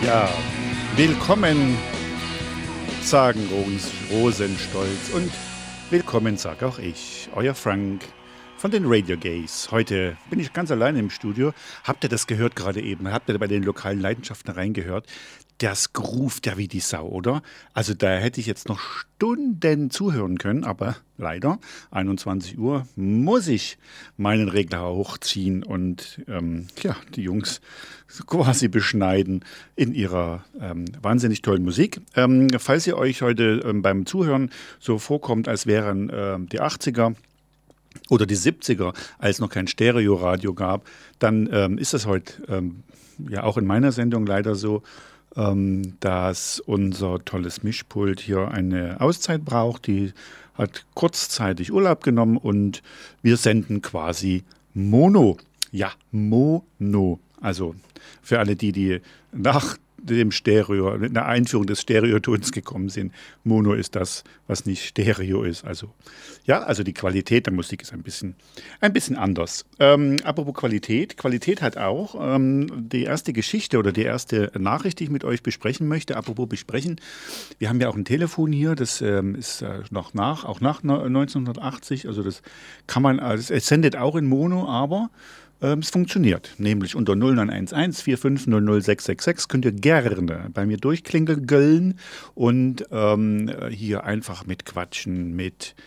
Ja, willkommen, sagen Rosenstolz, und willkommen, sag auch ich, euer Frank von den Radio Gays. Heute bin ich ganz alleine im Studio. Habt ihr das gehört gerade eben? Habt ihr bei den lokalen Leidenschaften reingehört? Das groovt ja wie die Sau, oder? Also da hätte ich jetzt noch Stunden zuhören können, aber leider, 21 Uhr, muss ich meinen Regler hochziehen und die Jungs quasi beschneiden in ihrer wahnsinnig tollen Musik. Falls ihr euch heute beim Zuhören so vorkommt, als wären die 80er oder die 70er, als noch kein Stereoradio gab, dann ist das heute ja auch in meiner Sendung leider so, dass unser tolles Mischpult hier eine Auszeit braucht. Die hat kurzzeitig Urlaub genommen und wir senden quasi Mono. Ja, Mono. Also für alle die nach dem Stereo, in der Einführung des Stereotons gekommen sind. Mono ist das, was nicht Stereo ist. Also ja, also die Qualität der Musik ist ein bisschen anders. Apropos Qualität hat auch die erste Geschichte oder die erste Nachricht, die ich mit euch besprechen möchte. Apropos besprechen, wir haben ja auch ein Telefon hier, das ist auch nach 1980. Also das kann man, also es sendet auch in Mono, aber es funktioniert, nämlich unter 0911 45 00 666 könnt ihr gerne bei mir durchklingeln und hier einfach mitquatschen,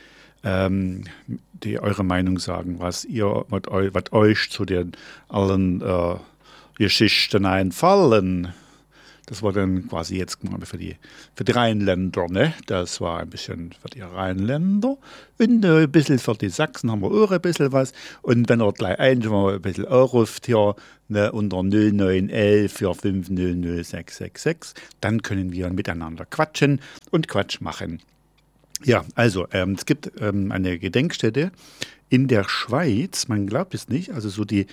die eure Meinung sagen, was euch zu den allen Geschichten einfallen. Das war dann quasi jetzt mal für die Rheinländer, ne? Das war ein bisschen für die Rheinländer. Und ein bisschen für die Sachsen haben wir auch ein bisschen was. Und wenn ihr gleich mal ein bisschen anruft hier, ne, unter 0911 45 00 666, dann können wir miteinander quatschen und Quatsch machen. Ja, also es gibt eine Gedenkstätte in der Schweiz, man glaubt es nicht, also so die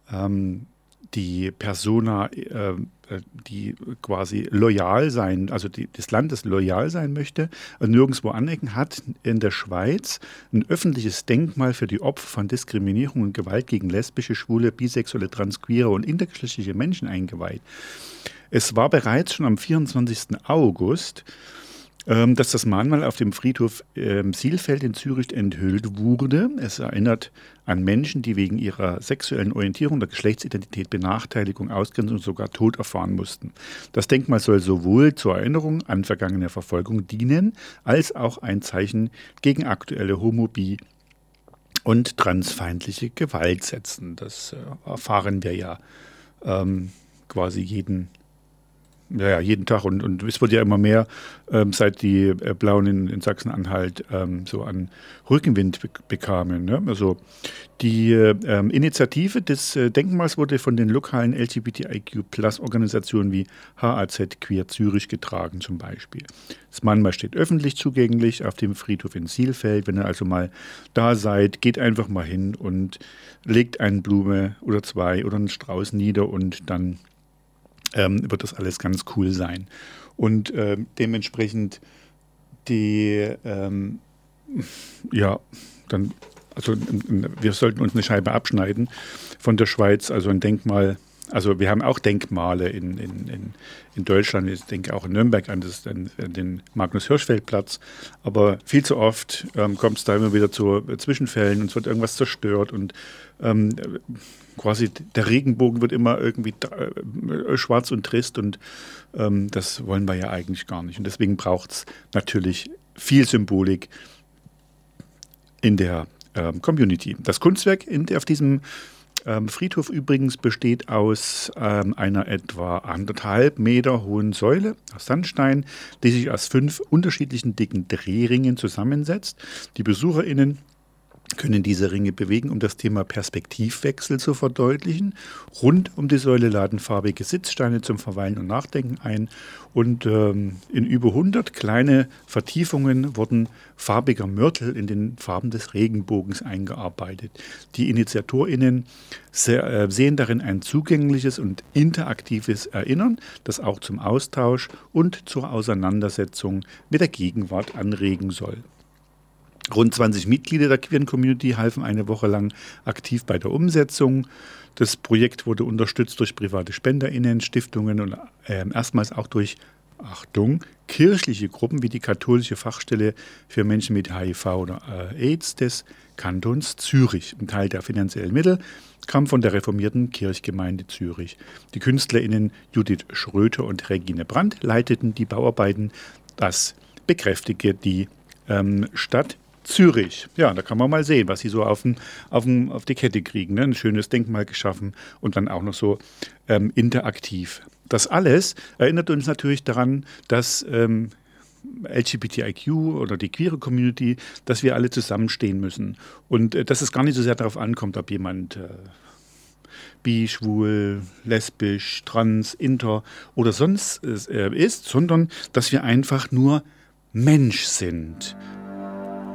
Persona, die quasi loyal sein, also des Landes loyal sein möchte und nirgendwo anecken, hat in der Schweiz ein öffentliches Denkmal für die Opfer von Diskriminierung und Gewalt gegen lesbische, schwule, bisexuelle, transqueere und intergeschlechtliche Menschen eingeweiht. Es war bereits schon am 24. August, dass das Mahnmal auf dem Friedhof Sielfeld in Zürich enthüllt wurde. Es erinnert an Menschen, die wegen ihrer sexuellen Orientierung oder Geschlechtsidentität Benachteiligung, Ausgrenzung und sogar Tod erfahren mussten. Das Denkmal soll sowohl zur Erinnerung an vergangene Verfolgung dienen, als auch ein Zeichen gegen aktuelle Homo-, Bi- und transfeindliche Gewalt setzen. Das erfahren wir ja quasi jeden Tag und es wird ja immer mehr, seit die Blauen in Sachsen-Anhalt so an Rückenwind bekamen. Ne? Also die Initiative des Denkmals wurde von den lokalen LGBTIQ-Plus-Organisationen wie HAZ Queer Zürich getragen zum Beispiel. Das Mahnmal steht öffentlich zugänglich auf dem Friedhof in Sielfeld. Wenn ihr also mal da seid, geht einfach mal hin und legt eine Blume oder zwei oder einen Strauß nieder und dann wird das alles ganz cool sein. Und dementsprechend wir sollten uns eine Scheibe abschneiden von der Schweiz, also ein Denkmal. Also wir haben auch Denkmale in Deutschland, ich denke auch in Nürnberg an den Magnus-Hirschfeld-Platz, aber viel zu oft kommt es da immer wieder zu Zwischenfällen und es wird irgendwas zerstört und quasi der Regenbogen wird immer irgendwie schwarz und trist und das wollen wir ja eigentlich gar nicht. Und deswegen braucht es natürlich viel Symbolik in der Community. Das Kunstwerk auf diesem Friedhof übrigens besteht aus einer etwa 1,5 Meter hohen Säule aus Sandstein, die sich aus 5 unterschiedlichen dicken Drehringen zusammensetzt. Die BesucherInnen können diese Ringe bewegen, um das Thema Perspektivwechsel zu verdeutlichen. Rund um die Säule laden farbige Sitzsteine zum Verweilen und Nachdenken ein. Und in über 100 kleine Vertiefungen wurden farbiger Mörtel in den Farben des Regenbogens eingearbeitet. Die InitiatorInnen sehen darin ein zugängliches und interaktives Erinnern, das auch zum Austausch und zur Auseinandersetzung mit der Gegenwart anregen soll. Rund 20 Mitglieder der queeren Community halfen eine Woche lang aktiv bei der Umsetzung. Das Projekt wurde unterstützt durch private SpenderInnen, Stiftungen und erstmals auch durch, Achtung, kirchliche Gruppen wie die katholische Fachstelle für Menschen mit HIV oder AIDS des Kantons Zürich. Ein Teil der finanziellen Mittel kam von der reformierten Kirchgemeinde Zürich. Die KünstlerInnen Judith Schröter und Regine Brandt leiteten die Bauarbeiten. Das bekräftigte die Stadt Zürich. Ja, da kann man mal sehen, was sie so auf die Kette kriegen. Ne? Ein schönes Denkmal geschaffen und dann auch noch so interaktiv. Das alles erinnert uns natürlich daran, dass LGBTIQ oder die queere Community, dass wir alle zusammenstehen müssen. Und dass es gar nicht so sehr darauf ankommt, ob jemand bi, schwul, lesbisch, trans, inter oder sonst ist, sondern dass wir einfach nur Mensch sind.